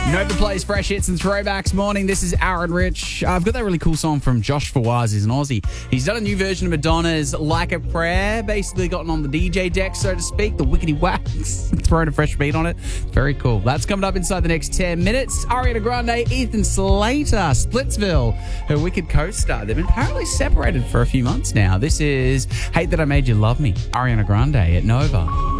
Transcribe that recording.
Nova plays fresh hits and throwbacks morning. This is Aaron Rich. I've got that really cool song from Josh Fawaz. He's an Aussie. He's done a new version of Madonna's Like a Prayer, basically gotten on the DJ deck, so to speak, the wickety wax, thrown a fresh beat on it. Very cool. That's coming up inside the next 10 minutes. Ariana Grande, Ethan Slater, Splitsville, her Wicked co-star. They've been apparently separated for a few months now. This is Hate That I Made You Love Me, Ariana Grande at Nova.